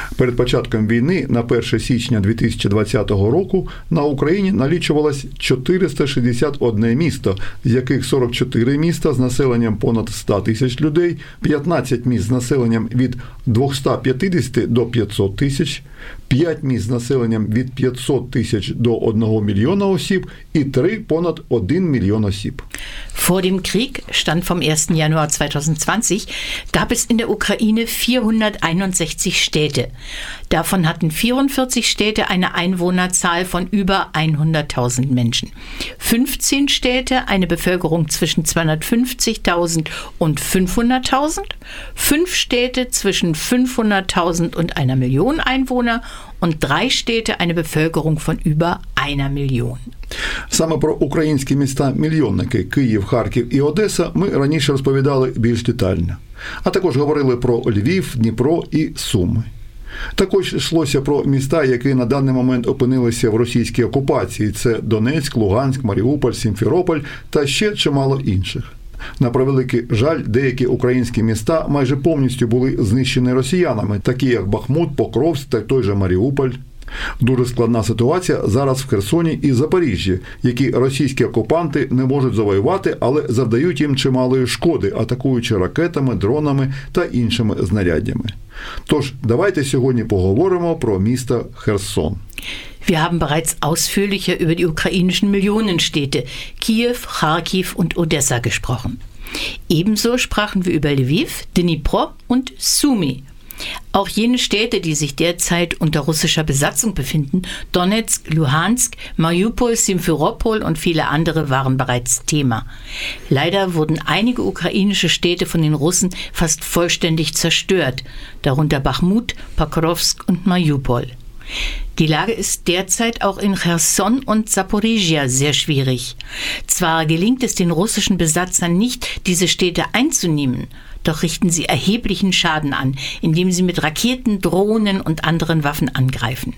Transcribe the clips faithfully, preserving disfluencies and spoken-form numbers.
Перед початком війни на перше січня дві тисячі двадцятого року на Україні налічувалось чотириста шістдесят одне місто, з яких сорок чотири міста з населенням понад сто тисяч людей, п'ятнадцять міст з населенням від двісті п'ятдесят до п'ятсот тисяч, п'ять міст з населенням від п'ятсот тисяч до одного мільйона осіб і три понад один мільйон осіб. Vor dem Krieg, Stand vom ersten Januar zweitausendzwanzig, gab es in der Ukraine vierhunderteinundsechzig Städte. Davon hatten vierundvierzig Städte eine Einwohnerzahl von über hunderttausend Menschen. fünfzehn Städte eine Bevölkerung zwischen zweihundertfünfzigtausend und fünfhunderttausend, fünf Städte zwischen fünfhunderttausend und einer Million Einwohner und drei Städte eine Bevölkerung von über einer Million. Саме про українські міста-мільйонники Київ, Харків і Одеса ми раніше розповідали більш детально. А також говорили про Львів, Дніпро і Суми. Також йшлося про міста, які на даний момент опинилися в російській окупації. Це Донецьк, Луганськ, Маріуполь, Сімферополь та ще чимало інших. На превеликий жаль, деякі українські міста майже повністю були знищені росіянами, такі як Бахмут, Покровськ та той же Маріуполь. Дуже складна ситуація зараз в Херсоні і Запоріжжі, які російські окупанти не можуть завоювати, але завдають їм чималої шкоди, атакуючи ракетами, дронами та іншими знаряддями. Тож, давайте сьогодні поговоримо про місто Херсон. Wir haben bereits ausführlicher über die ukrainischen Millionenstädte Kiew, Kharkiv und Odessa gesprochen. Ebenso sprachen wir über Lviv, Dnipro und Sumy. Auch jene Städte, die sich derzeit unter russischer Besatzung befinden, Donetsk, Luhansk, Mariupol, Simferopol und viele andere waren bereits Thema. Leider wurden einige ukrainische Städte von den Russen fast vollständig zerstört, darunter Bachmut, Pokrovsk und Mariupol. Die Lage ist derzeit auch in Cherson und Saporizhia sehr schwierig. Zwar gelingt es den russischen Besatzern nicht, diese Städte einzunehmen, doch richten sie erheblichen Schaden an, indem sie mit Raketen, Drohnen und anderen Waffen angreifen.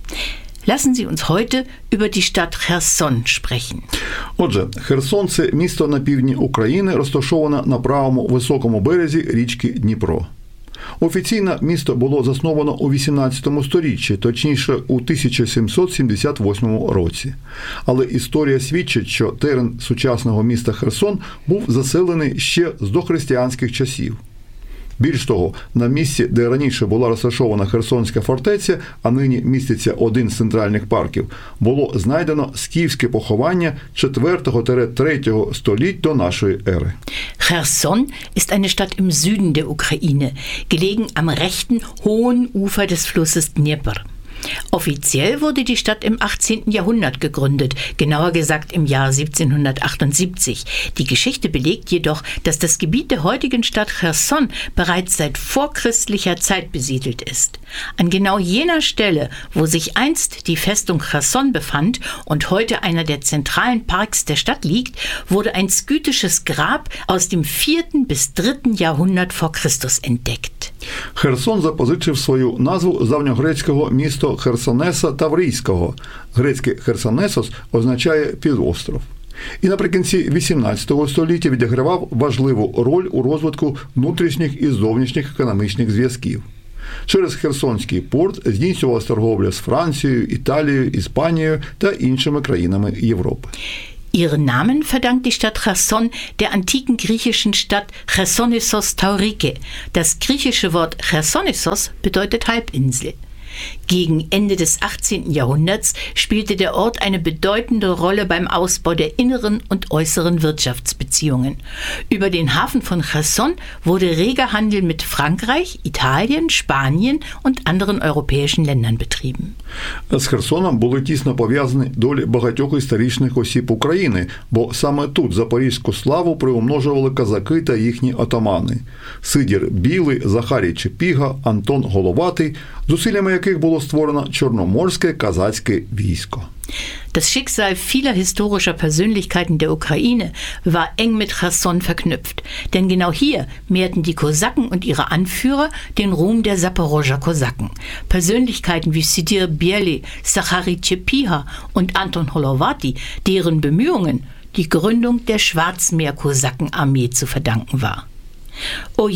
Lassen Sie uns heute über die Stadt Cherson sprechen. Отже, Херсон – це місто на півдні України, розташоване на правому високому березі річки Дніпро. Офіційно місто було засновано у вісімнадцятому сторіччі, точніше у тисяча сімсот сімдесят восьмому році. Але історія свідчить, що терен сучасного міста Херсон був заселений ще з дохристиянських часів. Більш того, на місці, де раніше була розташована Херсонська фортеця, а нині міститься один з центральних парків, було знайдено скіфське поховання четвертого-третього століть до нашої ери. Cherson ist eine Stadt im Süden der Ukraine, gelegen am rechten, hohen Ufer des Flusses Dnepr. Offiziell wurde die Stadt im achtzehnten Jahrhundert gegründet, genauer gesagt im Jahr siebzehnhundertachtundsiebzig. Die Geschichte belegt jedoch, dass das Gebiet der heutigen Stadt Cherson bereits seit vorchristlicher Zeit besiedelt ist. An genau jener Stelle, wo sich einst die Festung Cherson befand und heute einer der zentralen Parks der Stadt liegt, wurde ein skytisches Grab aus dem vierten bis dritten Jahrhundert vor Christus entdeckt. Херсон запозичив свою назву з давньогрецького міста Херсонеса Таврійського. Грецький Херсонесос означає «півостров». І наприкінці вісімнадцятого століття відігравав важливу роль у розвитку внутрішніх і зовнішніх економічних зв'язків. Через Херсонський порт здійснювалася торговля з Францією, Італією, Іспанією та іншими країнами Європи. Ihren Namen verdankt die Stadt Cherson der antiken griechischen Stadt Chersonissos Taurike. Das griechische Wort Chersonissos bedeutet Halbinsel. Gegen Ende des achtzehnten Jahrhunderts spielte der Ort eine bedeutende Rolle beim Ausbau der inneren und äußeren Wirtschaftsbeziehungen. Über den Hafen von Cherson wurde reger Handel mit Frankreich, Italien, Spanien und anderen europäischen Ländern betrieben. З Херсоном були тісно пов'язані долі багатьох історичних осіб України, бо саме тут запорізьку славу приумножували козаки та їхні отамани. Сидір Білий, Захарій Чепіга, Антон Головатий, зусиллями яких було створено Чорноморське козацьке військо. Das Schicksal vieler historischer Persönlichkeiten der Ukraine war eng mit Cherson verknüpft. Denn genau hier mehrten die Kosaken und ihre Anführer den Ruhm der Saporoscher Kosaken. Persönlichkeiten wie Sidir Bieli, Zachary Chepiha und Anton Holovati, deren Bemühungen die Gründung der Schwarzmeer-Kosakenarmee zu verdanken war. Oh je!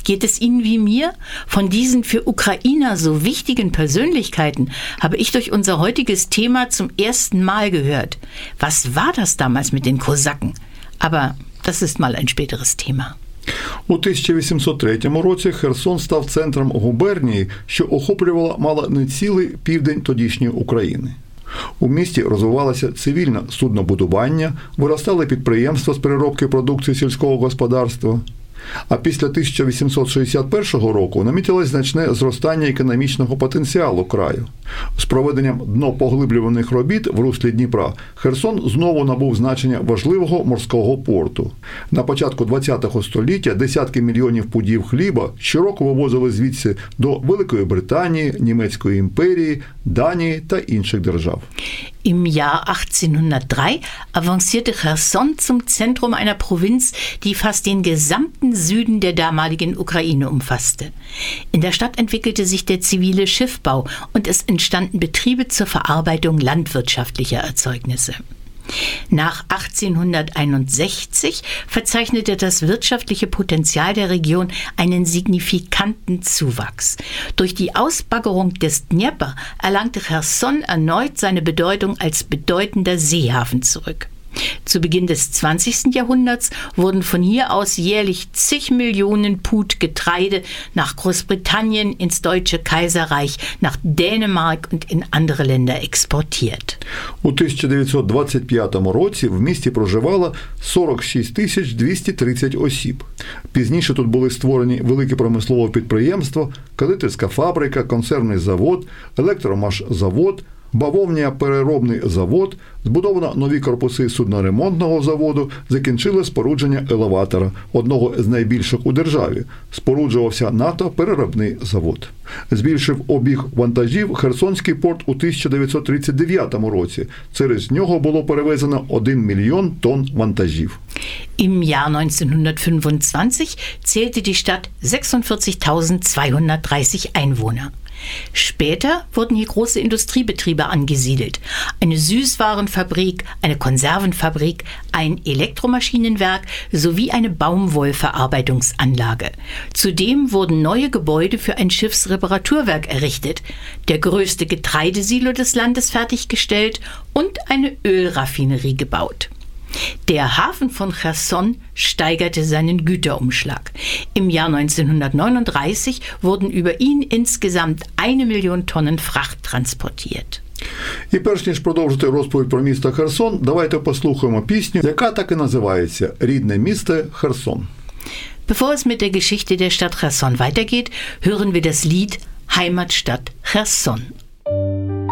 Geht es Ihnen wie mir? Von diesen für Ukrainer so wichtigen Persönlichkeiten habe ich durch unser heutiges Thema zum ersten Mal gehört. Was war das damals mit den Kosaken? Aber das ist mal ein späteres Thema. У тисяча вісімсот третьому році Херсон став центром губернії, що охоплювала мало не цілий південь тодішньої України. У місті розвивалося цивільне суднобудування, виростали підприємства з переробки продукції сільського господарства. А після тисяча вісімсот шістдесят першого року намітилось значне зростання економічного потенціалу краю. З проведенням днопоглиблюваних робіт в руслі Дніпра Херсон знову набув значення важливого морського порту. На початку ХХ століття десятки мільйонів пудів хліба щороку вивозили звідси до Великої Британії, Німецької імперії, Данії та інших держав. Im Jahr achtzehnhundertdrei avancierte Cherson zum Zentrum einer Provinz, die fast den gesamten Süden der damaligen Ukraine umfasste. In der Stadt entwickelte sich der zivile Schiffbau und es entstanden Betriebe zur Verarbeitung landwirtschaftlicher Erzeugnisse. Nach achtzehnhunderteinundsechzig verzeichnete das wirtschaftliche Potenzial der Region einen signifikanten Zuwachs. Durch die Ausbaggerung des Dnjepr erlangte Cherson erneut seine Bedeutung als bedeutender Seehafen zurück. Zu Beginn des zwanzigsten Jahrhunderts wurden von hier aus jährlich zig Millionen Pud Getreide nach Großbritannien, ins Deutsche Kaiserreich, nach Dänemark und in andere Länder exportiert. У тисяча дев'ятсот двадцять п'ятому році в місті проживало сорок шість тисяч двісті тридцять осіб. Пізніше тут були створені великі промислові підприємства, кондитерська фабрика, консервний завод, електромашзавод, бавовняно-переробний завод, збудовано нові корпуси судноремонтного заводу, закінчили спорудження елеватора, одного з найбільших у державі. Споруджувався нафтопереробний завод. Збільшив обіг вантажів Херсонський порт у тисяча дев'ятсот тридцять дев'ятому році. Через нього було перевезено один мільйон тонн вантажів. Im Jahr neunzehnhundertfünfundzwanzig zählte die Stadt sechsundvierzigtausendzweihundertdreißig Einwohner. Später wurden hier große Industriebetriebe angesiedelt. Eine Süßwarenfabrik, eine Konservenfabrik, ein Elektromaschinenwerk sowie eine Baumwollverarbeitungsanlage. Zudem wurden neue Gebäude für ein Schiffsreparaturwerk errichtet, der größte Getreidesilo des Landes fertiggestellt und eine Ölraffinerie gebaut. Der Hafen von Cherson steigerte seinen Güterumschlag. Im Jahr neunzehnhundertneununddreißig wurden über ihn insgesamt eine Million Tonnen Fracht transportiert. І перш ніж продовжити розповідь про місто Херсон, давайте послухаємо пісню, яка так і називається «Рідне місто Херсон». Bevor es mit der Geschichte der Stadt Cherson weitergeht, hören wir das Lied Heimatstadt Cherson.